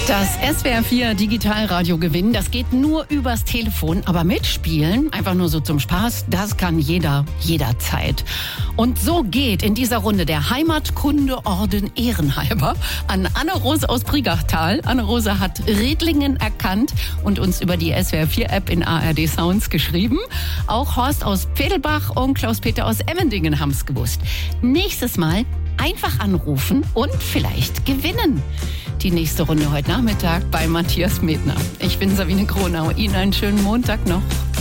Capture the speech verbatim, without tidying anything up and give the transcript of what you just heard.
Das S W R vier Digitalradio gewinnen, das geht nur übers Telefon, aber mitspielen, einfach nur so zum Spaß, das kann jeder, jederzeit. Und so geht in dieser Runde der Heimatkundeorden ehrenhalber an Anne-Rose aus Brigachtal. Anne-Rose hat Redlingen erkannt und uns über die S W R vier App in A R D Sounds geschrieben. Auch Horst aus Pedelbach und Klaus-Peter aus Emmendingen haben es gewusst. Nächstes Mal einfach anrufen und vielleicht gewinnen. Die nächste Runde heute Nachmittag bei Matthias Medner. Ich bin Sabine Kronau. Ihnen einen schönen Montag noch.